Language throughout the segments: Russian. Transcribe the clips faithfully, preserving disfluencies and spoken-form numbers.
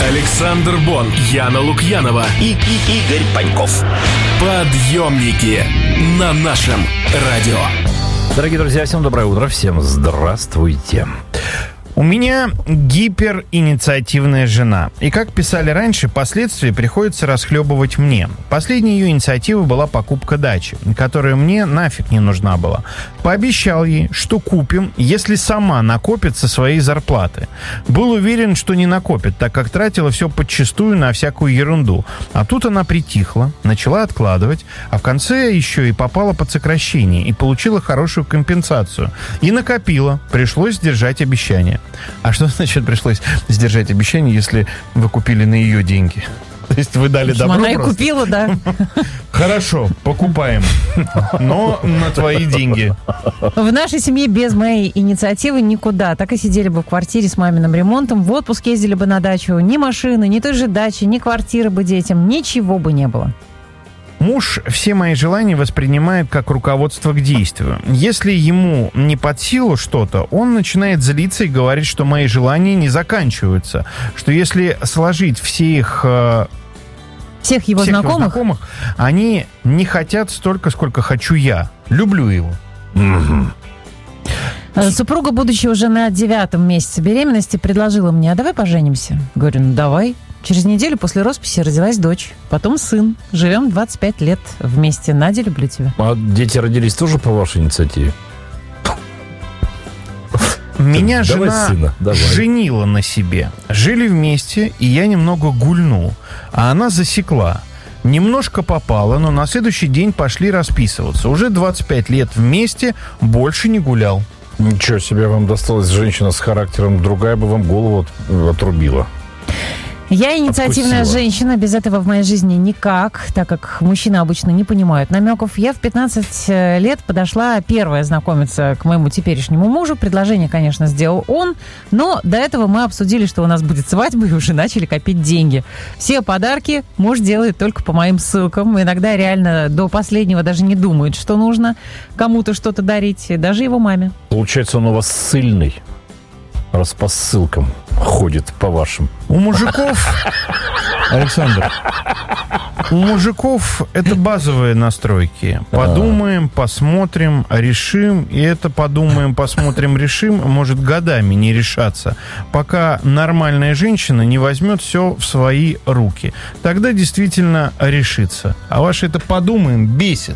Александр Бон, Яна Лукьянова и, и Игорь Паньков. Подъемники на нашем радио. Дорогие друзья, всем доброе утро, всем здравствуйте. У меня гиперинициативная жена. И, как писали раньше, последствия приходится расхлебывать мне. Последняя ее инициатива была покупка дачи, которая мне нафиг не нужна была. Пообещал ей, что купим, если сама накопит со своей зарплаты. Был уверен, что не накопит, так как тратила все подчистую на всякую ерунду. А тут она притихла, начала откладывать, а в конце еще и попала под сокращение и получила хорошую компенсацию. И накопила, пришлось сдержать обещание. А что значит пришлось сдержать обещание, если вы купили на ее деньги? То есть вы дали добро она просто? И купила, да. Хорошо, покупаем. Но на твои деньги. В нашей семье без моей инициативы никуда. Так и сидели бы в квартире с маминым ремонтом, в отпуск ездили бы на дачу. Ни машины, ни той же дачи, ни квартиры бы детям. Ничего бы не было. Муж все мои желания воспринимает как руководство к действию. Если ему не под силу что-то, он начинает злиться и говорит, что мои желания не заканчиваются. Что если сложить все их... Всех его всех знакомых? Его знакомых, они не хотят столько, сколько хочу я. Люблю его. Угу. Супруга, будучи уже на девятом месяце беременности, предложила мне: а давай поженимся. Говорю, ну давай. Через неделю после росписи родилась дочь, потом сын. Живем двадцать пять лет вместе. Надя, люблю тебя. А дети родились тоже по вашей инициативе? Меня давай жена сына, давай. женила на себе. Жили вместе, и я немного гульнул. А она засекла. Немножко попала, но на следующий день пошли расписываться. Уже двадцать пять лет вместе, больше не гулял. Ничего себе, вам досталась женщина с характером. Другая бы вам голову от, отрубила. Я инициативная Откусила. женщина, без этого в моей жизни никак, так как мужчины обычно не понимают намеков. Я в пятнадцать лет подошла первая знакомиться к моему теперешнему мужу. Предложение, конечно, сделал он, но до этого мы обсудили, что у нас будет свадьба, и уже начали копить деньги. Все подарки муж делает только по моим ссылкам. Иногда реально до последнего даже не думает, что нужно кому-то что-то дарить, даже его маме. Получается, он у вас ссыльный, раз по ссылкам ходит по вашим. У мужиков, Александр, у мужиков это базовые настройки. Подумаем, посмотрим, решим. И это подумаем, посмотрим, решим может годами не решаться, пока нормальная женщина не возьмет все в свои руки. Тогда действительно решится. А ваше это подумаем бесит.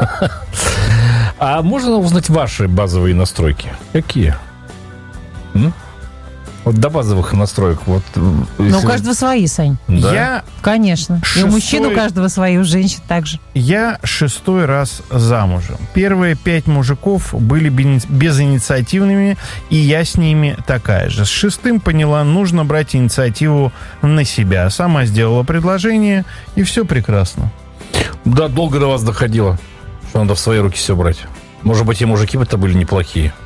А можно узнать ваши базовые настройки? Какие? М? Вот до базовых настроек. Вот, но у каждого свои, Сань. Да? Я Конечно. Шестой... И у мужчин у каждого свои, у женщин также. Я шестой раз замужем. Первые пять мужиков были безинициативными, и я с ними такая же. С шестым поняла, нужно брать инициативу на себя. Сама сделала предложение, и все прекрасно. Да, долго до вас доходило, что надо в свои руки все брать. Может быть, и мужики-то были неплохие.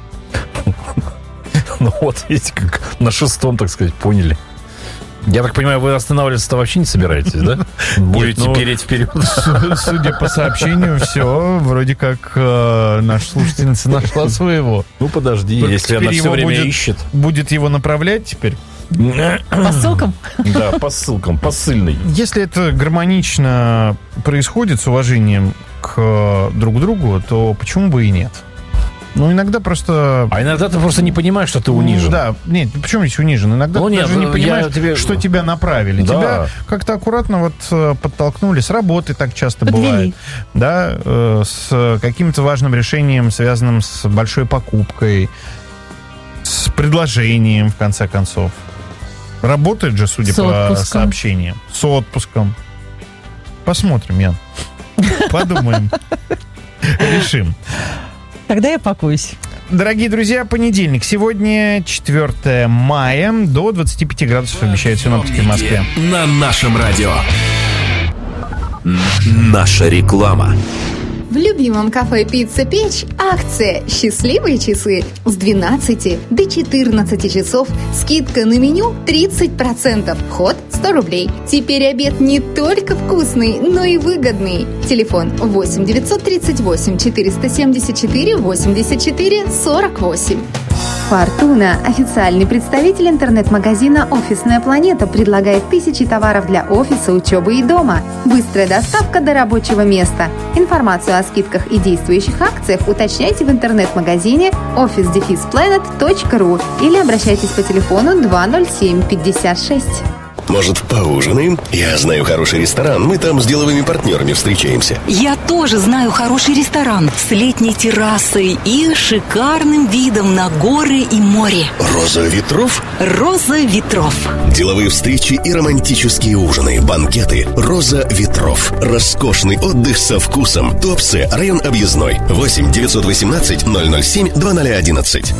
Ну вот, видите, как на шестом, так сказать, поняли. Я так понимаю, вы останавливаться-то вообще не собираетесь, да? Будете Нет, ну, переть вперед. Судя по сообщению, все, вроде как э, наша слушательница нашла своего. Ну подожди, только если она все время будет, ищет. Будет его направлять теперь? По ссылкам? Да, по ссылкам, посыльный. Если это гармонично происходит с уважением к друг другу, то почему бы и нет? Ну, иногда просто... А иногда ты просто не понимаешь, что ты унижен. Да, нет, почему здесь унижен? Иногда ну, ты нет, даже не понимаешь, тебе... что тебя направили. Да. Тебя как-то аккуратно вот подтолкнули. С работы так часто Подвели. бывает. Да, э, с каким-то важным решением, связанным с большой покупкой, с предложением, в конце концов. Работает же, судя по сообщениям. С отпуском. Посмотрим, Ян. Подумаем. Решим. Тогда я пакуюсь. Дорогие друзья, понедельник. Сегодня четвёртое мая. До двадцати пяти градусов обещают синоптики в Москве. На нашем радио. Наша реклама. В любимом кафе «Пицца Печь» акция «Счастливые часы» с двенадцати до четырнадцати часов. Скидка на меню тридцать процентов. Вход сто рублей. Теперь обед не только вкусный, но и выгодный. Телефон восемь девятьсот тридцать восемь четыреста семьдесят четыре восемьдесят четыре сорок восемь. Фортуна, официальный представитель интернет-магазина «Офисная планета», предлагает тысячи товаров для офиса, учебы и дома. Быстрая доставка до рабочего места. Информацию о скидках и действующих акциях уточняйте в интернет-магазине офис дефис планет точка ру или обращайтесь по телефону два ноль семь пятьдесят шесть. Может, поужинаем? Я знаю хороший ресторан. Мы там с деловыми партнерами встречаемся. Я тоже знаю хороший ресторан с летней террасой и шикарным видом на горы и море. «Роза ветров»? «Роза ветров». Деловые встречи и романтические ужины, банкеты. «Роза ветров». Роскошный отдых со вкусом. Туапсе, район Объездной. восемь девятьсот восемнадцать ноль ноль семь два ноль одиннадцать.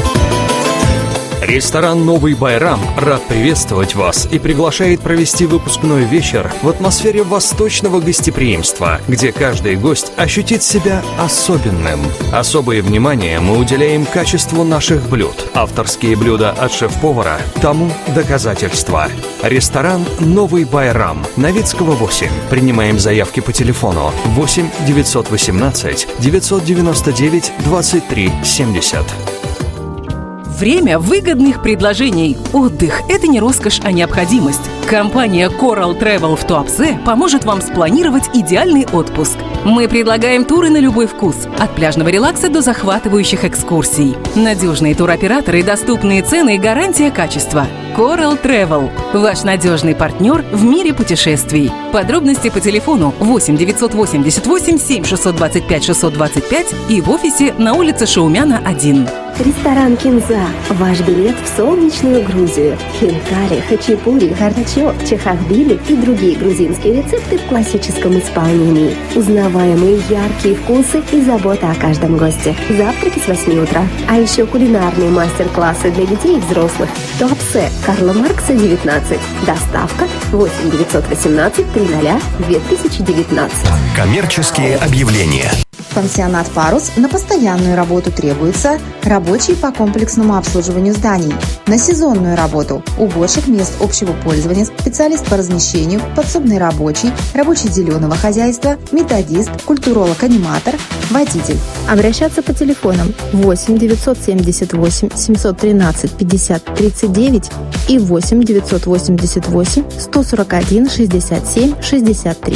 Ресторан «Новый Байрам» рад приветствовать вас и приглашает провести выпускной вечер в атмосфере восточного гостеприимства, где каждый гость ощутит себя особенным. Особое внимание мы уделяем качеству наших блюд. Авторские блюда от шеф-повара тому доказательства. Ресторан «Новый Байрам», Новицкого, восемь. Принимаем заявки по телефону восемь девятьсот восемнадцать девятьсот девяносто девять двадцать три семьдесят. Время выгодных предложений. Отдых – это не роскошь, а необходимость. Компания Coral Travel в Туапсе поможет вам спланировать идеальный отпуск. Мы предлагаем туры на любой вкус. От пляжного релакса до захватывающих экскурсий. Надежные туроператоры, доступные цены и гарантия качества. Coral Travel – ваш надежный партнер в мире путешествий. Подробности по телефону восемь девятьсот восемьдесят восемь семь шестьсот двадцать пять шестьсот двадцать пять и в офисе на улице Шаумяна, один. Ресторан «Кинза» – ваш билет в солнечную Грузию. Хинкали, хачапури, картачок, чахахбили и другие грузинские рецепты в классическом исполнении. Узнаваемые яркие вкусы и забота о каждом госте. Завтраки с восьми утра. А еще кулинарные мастер-классы для детей и взрослых. Туапсе, Карла Маркса, девятнадцать. Доставка восемь девятьсот восемнадцать тридцать две тысячи девятнадцать. Коммерческие объявления. Пансионат «Парус» на постоянную работу требуется рабочий по комплексному обслуживанию зданий. На сезонную работу – уборщик мест общего пользования, специалист по размещению, подсобный рабочий, рабочий зеленого хозяйства, методист, культуролог-аниматор, водитель. Обращаться по телефонам восемь девятьсот семьдесят восемь семьсот тринадцать пятьдесят тридцать девять и восемь девятьсот восемьдесят восемь сто сорок один шестьдесят семь шестьдесят три.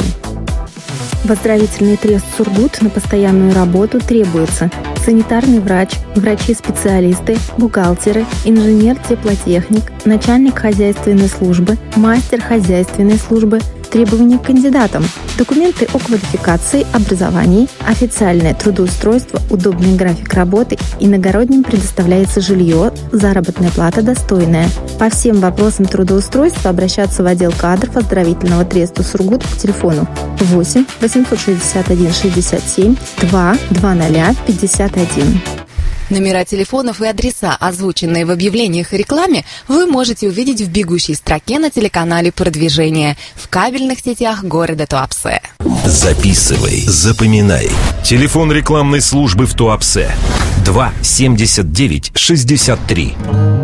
В оздоровительный трест «Сургут» на постоянную работу требуется санитарный врач, врачи-специалисты, бухгалтеры, инженер-теплотехник, начальник хозяйственной службы, мастер хозяйственной службы. Требования к кандидатам: документы о квалификации, образовании, официальное трудоустройство, удобный график работы, иногородним предоставляется жилье, заработная плата достойная. По всем вопросам трудоустройства обращаться в отдел кадров оздоровительного треста «Сургут» по телефону восемь восемьсот шестьдесят один шестьдесят семь два двадцать пятьдесят один. Номера телефонов и адреса, озвученные в объявлениях и рекламе, вы можете увидеть в бегущей строке на телеканале «Продвижение» в кабельных сетях города Туапсе. Записывай, запоминай. Телефон рекламной службы в Туапсе два семьдесят девять шестьдесят три.